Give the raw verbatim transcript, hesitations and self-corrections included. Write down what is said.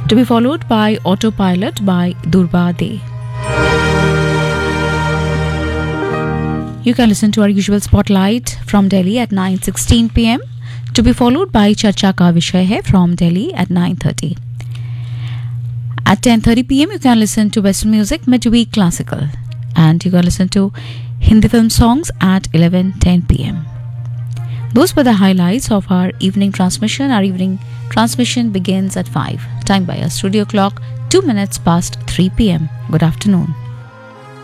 to be followed by Autopilot by Durba De. You can listen to our usual Spotlight from Delhi at nine sixteen p m to be followed by Charcha Ka Vishay Hai from Delhi at nine thirty. At ten thirty p m you can listen to Western music, midweek classical, and you can listen to Hindi film songs at eleven ten p m. Those were the highlights of our evening transmission. Our evening transmission begins at five. Time by our studio clock, two minutes past three p m. Good afternoon.